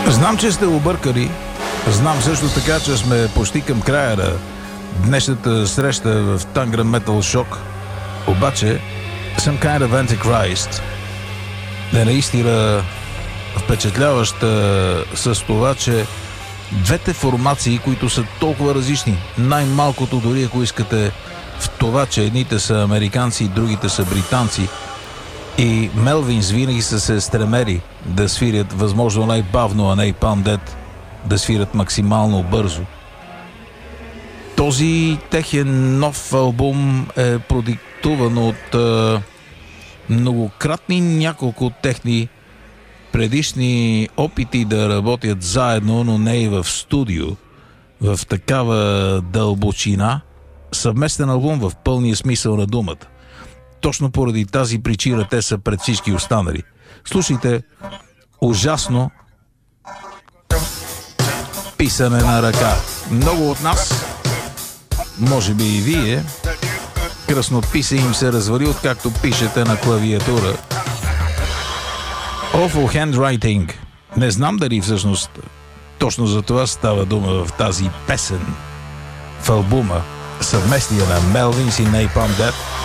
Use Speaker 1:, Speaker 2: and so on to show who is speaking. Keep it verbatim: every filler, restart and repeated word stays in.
Speaker 1: Знам, че сте объркали. Знам също така, че сме почти към края на днешната среща в Tangram Metal Shock. Обаче съм kind of Antichrist. Не наистина впечатляваща с това, че двете формации, които са толкова различни, най-малкото дори ако искате в това, че едните са американци и другите са британци, и Мелвинс винаги са се стремели да свирят възможно най-бавно, а не пандет да свират максимално бързо. Този техен нов албум е продиктуван от е, многократни няколко техни предишни опити да работят заедно, но не и в студио, в такава дълбочина. Съвместен албум в пълния смисъл на думата. Точно поради тази причина те са пред всички останали. Слушайте, ужасно писане на ръка. Много от нас, може би и вие, кръснописа им се развали, откакто пишете на клавиатура. Awful handwriting. Не знам дали всъщност точно за това става дума в тази песен, в албума, съвместния на Melvins и Napalm Death.